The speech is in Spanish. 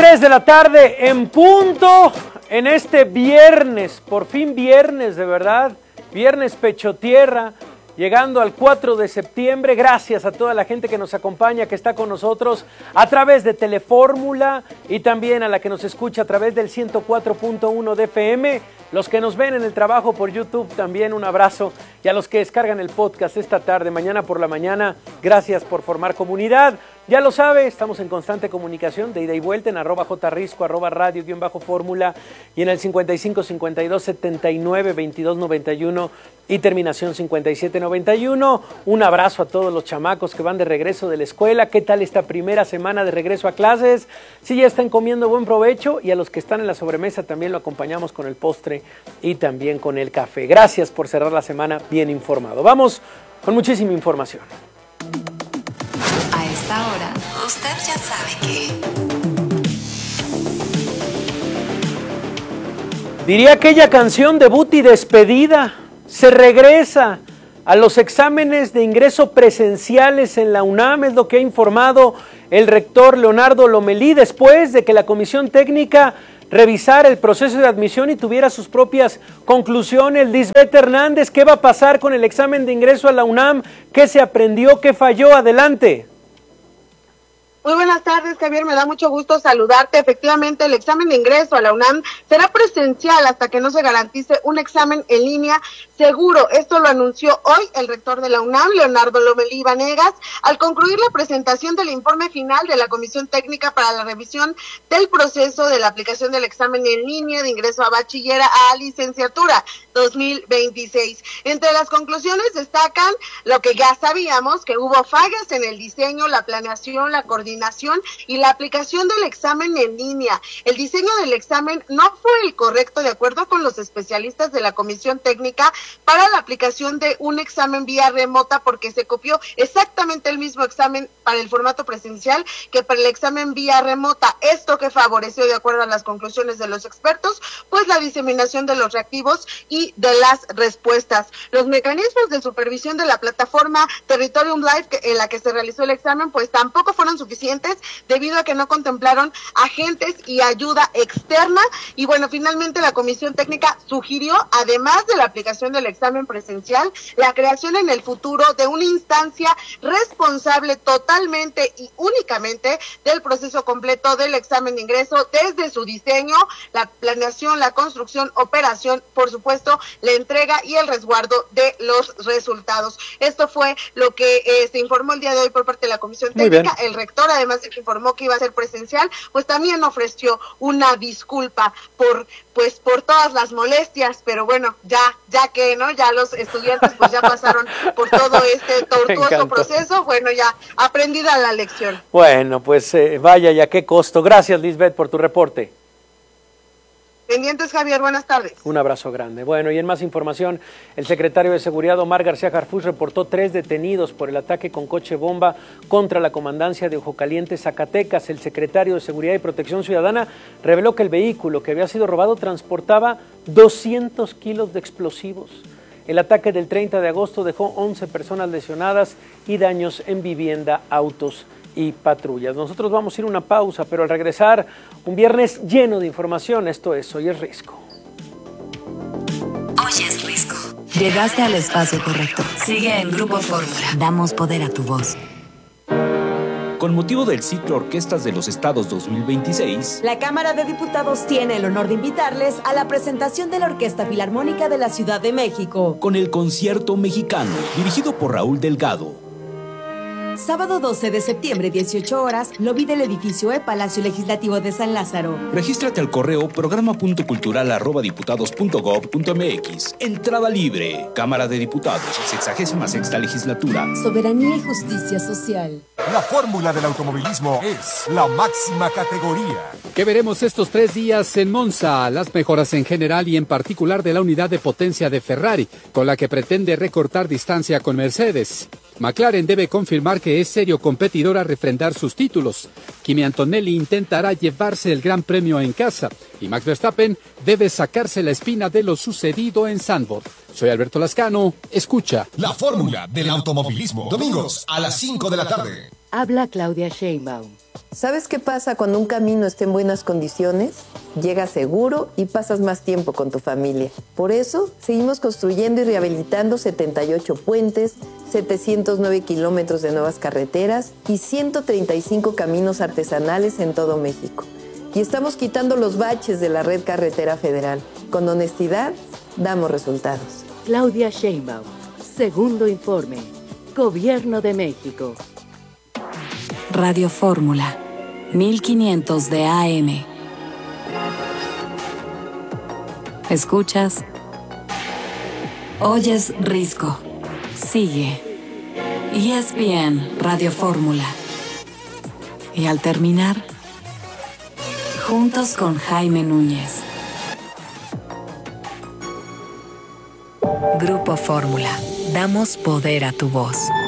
3 de la tarde en punto, en este viernes, por fin viernes de verdad, viernes pecho tierra, llegando al 4 de septiembre, gracias a toda la gente que nos acompaña, que está con nosotros a través de Telefórmula y también a la que nos escucha a través del 104.1 de FM, los que nos ven en el trabajo por YouTube también un abrazo y a los que descargan el podcast esta tarde, mañana por la mañana, gracias por formar comunidad. Ya lo sabe, estamos en constante comunicación de ida y vuelta en @jrisco, @radio_fórmula y en el 55 52 79 22 91 y terminación 57 91. Un abrazo a todos los chamacos que van de regreso de la escuela. ¿Qué tal esta primera semana de regreso a clases? Si ya están comiendo, buen provecho, y a los que están en la sobremesa también lo acompañamos con el postre y también con el café. Gracias por cerrar la semana bien informado. Vamos con muchísima información. A esta hora, usted ya sabe que... Diría aquella canción debut y despedida. Se regresa a los exámenes de ingreso presenciales en la UNAM, es lo que ha informado el rector Leonardo Lomelí, después de que la Comisión Técnica revisara el proceso de admisión y tuviera sus propias conclusiones. Lisbeth Hernández, ¿qué va a pasar con el examen de ingreso a la UNAM? ¿Qué se aprendió? ¿Qué falló? Adelante. Muy buenas tardes, Javier, me da mucho gusto saludarte. Efectivamente, el examen de ingreso a la UNAM será presencial hasta que no se garantice un examen en línea seguro. Esto lo anunció hoy el rector de la UNAM, Leonardo Lomelí Vanegas, al concluir la presentación del informe final de la Comisión Técnica para la revisión del proceso de la aplicación del examen en línea de ingreso a bachiller a licenciatura 2026. Entre las conclusiones destacan lo que ya sabíamos, que hubo fallas en el diseño, la planeación, la coordinación y la aplicación del examen en línea. El diseño del examen no fue el correcto de acuerdo con los especialistas de la Comisión Técnica para la aplicación de un examen vía remota, porque se copió exactamente el mismo examen para el formato presencial que para el examen vía remota. Esto que favoreció, de acuerdo a las conclusiones de los expertos, pues la diseminación de los reactivos y de las respuestas. Los mecanismos de supervisión de la plataforma Territorium Live en la que se realizó el examen, pues tampoco fueron suficientes debido a que no contemplaron agentes y ayuda externa. Y bueno, finalmente la Comisión Técnica sugirió, además de la aplicación del examen presencial, la creación en el futuro de una instancia responsable totalmente y únicamente del proceso completo del examen de ingreso, desde su diseño, la planeación, la construcción, operación, por supuesto, la entrega y el resguardo de los resultados. Esto fue lo que se informó el día de hoy por parte de la Comisión Técnica. El rector, además de que informó que iba a ser presencial, pues también ofreció una disculpa por todas las molestias, pero bueno, ya que no, ya los estudiantes pues ya pasaron por todo este tortuoso proceso, bueno, ya aprendida la lección. Bueno, pues vaya, ya qué costo. Gracias, Lisbeth, por tu reporte. Pendientes, Javier, buenas tardes. Un abrazo grande. Bueno, y en más información, el secretario de Seguridad, Omar García Harfuch, reportó 3 detenidos por el ataque con coche bomba contra la comandancia de Ojo Caliente, Zacatecas. El secretario de Seguridad y Protección Ciudadana reveló que el vehículo que había sido robado transportaba 200 kilos de explosivos. El ataque del 30 de agosto dejó 11 personas lesionadas y daños en vivienda, autos y patrullas. Nosotros vamos a ir a una pausa, pero al regresar, un viernes lleno de información. Esto es Hoy es Risco. Hoy es Risco. Llegaste al espacio correcto. Sigue en Grupo Fórmula. Damos poder a tu voz. Con motivo del ciclo Orquestas de los Estados 2026, la Cámara de Diputados tiene el honor de invitarles a la presentación de la Orquesta Filarmónica de la Ciudad de México, con el Concierto Mexicano, dirigido por Raúl Delgado. Sábado 12 de septiembre, 18 horas, lobby del edificio Palacio Legislativo de San Lázaro. Regístrate al correo programa.cultural@diputados.gov.mx. Entrada libre. Cámara de Diputados, 66ª legislatura. Soberanía y justicia social. La fórmula del automovilismo es la máxima categoría. ¿Qué veremos estos 3 días en Monza? Las mejoras en general y en particular de la unidad de potencia de Ferrari, con la que pretende recortar distancia con Mercedes. McLaren debe confirmar que es serio competidor a refrendar sus títulos. Kimi Antonelli intentará llevarse el Gran Premio en casa y Max Verstappen debe sacarse la espina de lo sucedido en Zandvoort. Soy Alberto Lascano, escucha la fórmula del automovilismo, domingos a las 5 de la tarde. Habla Claudia Sheinbaum. ¿Sabes qué pasa cuando un camino está en buenas condiciones? Llegas seguro y pasas más tiempo con tu familia. Por eso, seguimos construyendo y rehabilitando 78 puentes, 709 kilómetros de nuevas carreteras y 135 caminos artesanales en todo México. Y estamos quitando los baches de la red carretera federal. Con honestidad, damos resultados. Claudia Sheinbaum. Segundo informe. Gobierno de México. Radio Fórmula, 1500 de AM. ¿Escuchas? Oyes Risco. Sigue. ESPN Radio Fórmula. Y al terminar, juntos con Jaime Núñez. Grupo Fórmula. Damos poder a tu voz.